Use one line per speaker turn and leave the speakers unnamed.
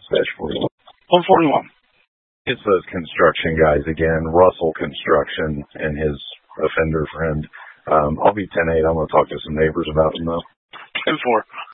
dispatch for you?
141.
It's those construction guys again, Russell Construction and his offender friend. I'll be 10-8. I'm going to talk to some neighbors about them, though.
10-4.